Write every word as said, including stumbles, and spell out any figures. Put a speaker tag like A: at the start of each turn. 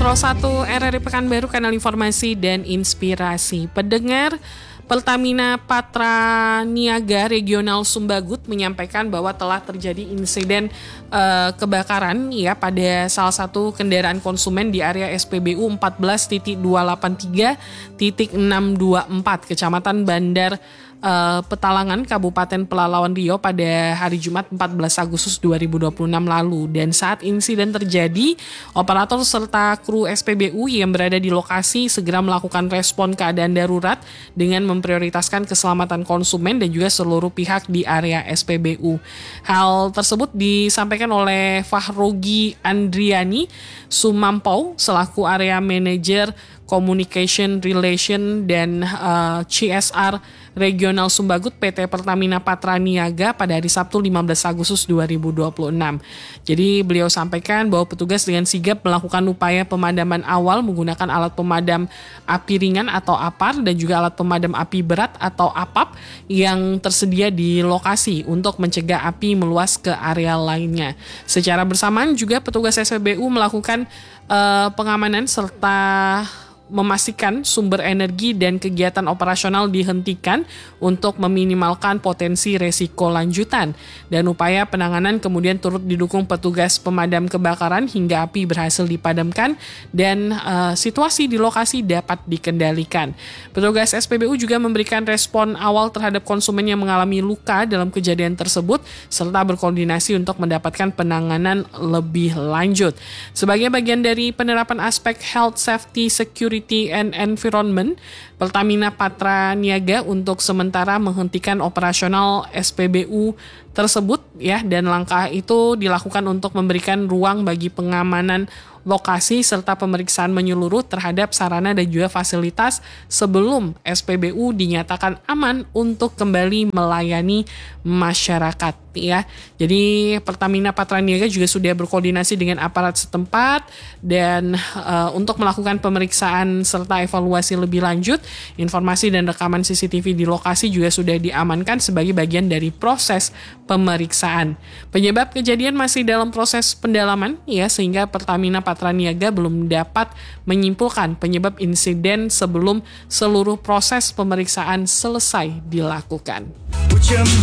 A: satu R R I Pekanbaru, kanal informasi dan inspirasi. Pendengar, Pertamina Patra Niaga Regional Sumbagut menyampaikan bahwa telah terjadi insiden uh, kebakaran ya pada salah satu kendaraan konsumen di area S P B U empat belas titik dua delapan tiga titik enam dua empat Kecamatan Bandar Uh, Petalangan, Kabupaten Pelalawan Riau pada hari Jumat empat belas Agustus dua ribu dua puluh enam lalu. Dan saat insiden terjadi, operator serta kru S P B U yang berada di lokasi segera melakukan respon keadaan darurat dengan memprioritaskan keselamatan konsumen dan juga seluruh pihak di area S P B U. Hal tersebut disampaikan oleh Fahrogi Andriani Sumampau selaku Area Manager Communication Relation dan uh, C S R Regional Sumbagut P T Pertamina Patra Niaga pada hari Sabtu lima belas Agustus dua ribu dua puluh enam. Jadi beliau sampaikan bahwa petugas dengan sigap melakukan upaya pemadaman awal menggunakan alat pemadam api ringan atau A P A R dan juga alat pemadam api berat atau A P A P yang tersedia di lokasi untuk mencegah api meluas ke area lainnya. Secara bersamaan juga petugas S P B U melakukan uh, pengamanan serta memastikan sumber energi dan kegiatan operasional dihentikan untuk meminimalkan potensi resiko lanjutan. Dan upaya penanganan kemudian turut didukung petugas pemadam kebakaran hingga api berhasil dipadamkan dan uh, situasi di lokasi dapat dikendalikan. Petugas S P B U juga memberikan respon awal terhadap konsumen yang mengalami luka dalam kejadian tersebut serta berkoordinasi untuk mendapatkan penanganan lebih lanjut. Sebagai bagian dari penerapan aspek health, safety, security and Environment, Pertamina Patra Niaga untuk sementara menghentikan operasional S P B U tersebut ya, dan langkah itu dilakukan untuk memberikan ruang bagi pengamanan lokasi serta pemeriksaan menyeluruh terhadap sarana dan juga fasilitas sebelum S P B U dinyatakan aman untuk kembali melayani masyarakat ya. Jadi Pertamina Patra Niaga juga sudah berkoordinasi dengan aparat setempat dan uh, untuk melakukan pemeriksaan serta evaluasi lebih lanjut. Informasi dan rekaman C C T V di lokasi juga sudah diamankan sebagai bagian dari proses pemeriksaan. Penyebab kejadian masih dalam proses pendalaman ya, sehingga Pertamina Patra Niaga belum dapat menyimpulkan penyebab insiden sebelum seluruh proses pemeriksaan selesai dilakukan.